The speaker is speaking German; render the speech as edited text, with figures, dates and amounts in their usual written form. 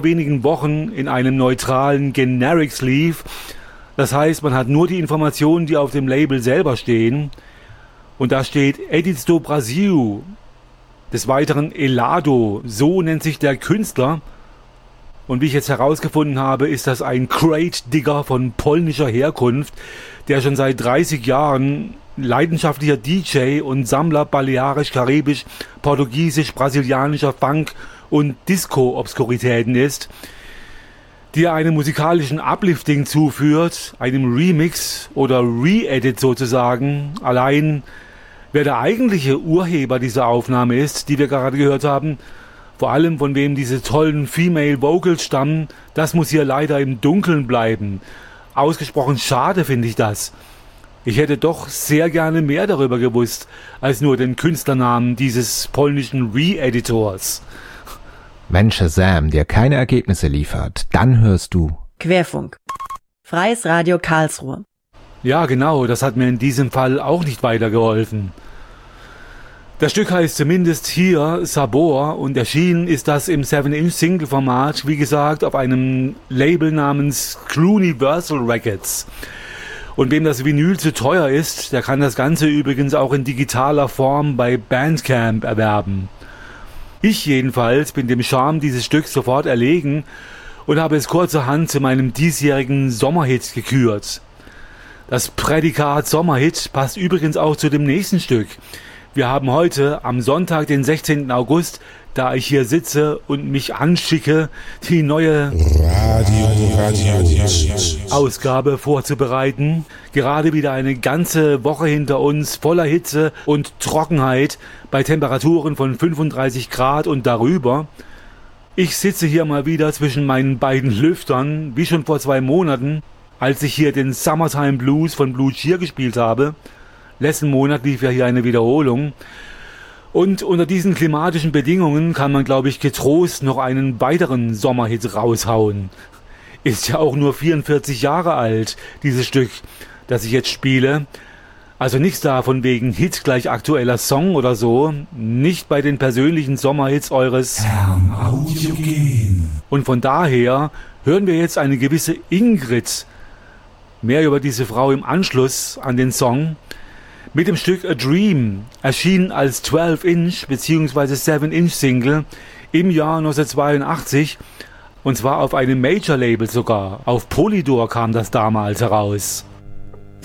wenigen Wochen in einem neutralen Generic Sleeve. Das heißt, man hat nur die Informationen, die auf dem Label selber stehen. Und da steht Edits do Brasil, des Weiteren Elado, so nennt sich der Künstler. Und wie ich jetzt herausgefunden habe, ist das ein Crate-Digger von polnischer Herkunft, der schon seit 30 Jahren leidenschaftlicher DJ und Sammler balearisch-karibisch, portugiesisch-brasilianischer Funk- und Disco-Obskuritäten ist, die er einem musikalischen Uplifting zuführt, einem Remix oder Re-Edit sozusagen. Allein wer der eigentliche Urheber dieser Aufnahme ist, die wir gerade gehört haben, vor allem von wem diese tollen Female Vocals stammen, das muss hier leider im Dunkeln bleiben. Ausgesprochen schade finde ich das. Ich hätte doch sehr gerne mehr darüber gewusst, als nur den Künstlernamen dieses polnischen Re-Editors. Wenn Shazam dir keine Ergebnisse liefert, dann hörst du Querfunk. Freies Radio Karlsruhe. Ja, genau, das hat mir in diesem Fall auch nicht weitergeholfen. Das Stück heißt zumindest hier Sabor und erschienen ist das im 7-Inch-Single-Format, wie gesagt, auf einem Label namens Cluniversal Records. Und wem das Vinyl zu teuer ist, der kann das Ganze übrigens auch in digitaler Form bei Bandcamp erwerben. Ich jedenfalls bin dem Charme dieses Stücks sofort erlegen und habe es kurzerhand zu meinem diesjährigen Sommerhit gekürt. Das Prädikat Sommerhit passt übrigens auch zu dem nächsten Stück. Wir haben heute, am Sonntag, den 16. August, da ich hier sitze und mich anschicke, die neue Ausgabe vorzubereiten. Gerade wieder eine ganze Woche hinter uns, voller Hitze und Trockenheit, bei Temperaturen von 35 Grad und darüber. Ich sitze hier mal wieder zwischen meinen beiden Lüftern, wie schon vor 2 Monaten, als ich hier den Summertime Blues von Blue Cheer gespielt habe. Letzten Monat lief ja hier eine Wiederholung. Und unter diesen klimatischen Bedingungen kann man, glaube ich, getrost noch einen weiteren Sommerhit raushauen. Ist ja auch nur 44 Jahre alt, dieses Stück, das ich jetzt spiele. Also nichts davon wegen Hit gleich aktueller Song oder so. Nicht bei den persönlichen Sommerhits eures Herrn Audiogen. Und von daher hören wir jetzt eine gewisse Ingrid. Mehr über diese Frau im Anschluss an den Song. Mit dem Stück A Dream, erschienen als 12-Inch bzw. 7-Inch-Single im Jahr 1982 und zwar auf einem Major-Label sogar. Auf Polydor kam das damals heraus.